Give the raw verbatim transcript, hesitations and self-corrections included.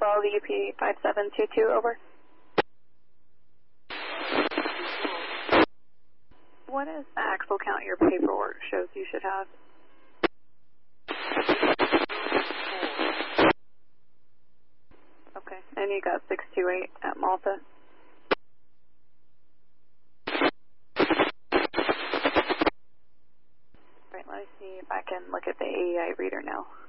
twelve U P five seven two two, over. What is the axle count your paperwork shows you should have? Okay, and you got six two eight at Malta. Right, let me see if I can look at the A E I reader now.